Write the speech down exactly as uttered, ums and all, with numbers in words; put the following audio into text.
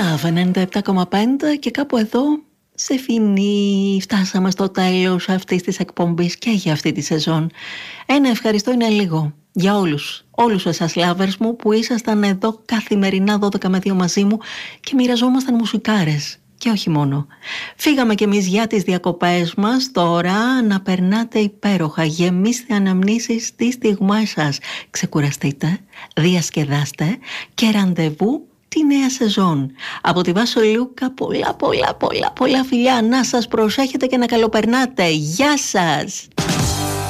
Love ενενήντα επτά κόμμα πέντε και κάπου εδώ σε φινή φτάσαμε στο τέλος αυτής της εκπομπής και για αυτή τη σεζόν. Ένα ευχαριστώ είναι λίγο για όλους, όλους εσάς lovers μου που ήσασταν εδώ καθημερινά δώδεκα με δύο μαζί μου και μοιραζόμασταν μουσικάρες. Και όχι μόνο. Φύγαμε κι εμείς για τις διακοπές μας. Τώρα να περνάτε υπέροχα. Γεμίστε αναμνήσεις στις στιγμές σας. Ξεκουραστείτε, διασκεδάστε και ραντεβού τη νέα σεζόν. Από τη Βάσο Λούκα πολλά πολλά πολλά πολλά φιλιά. Να σας προσέχετε και να καλοπερνάτε. Γεια σας!